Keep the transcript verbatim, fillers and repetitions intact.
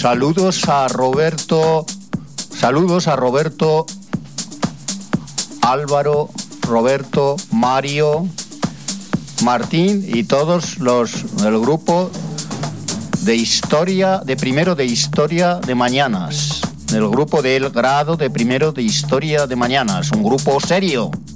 saludos a Roberto, saludos a Roberto, Álvaro, Roberto, Mario, Martín y todos los del grupo de historia, de primero de historia de mañanas, del grupo del grado de primero de historia de mañanas, un grupo serio.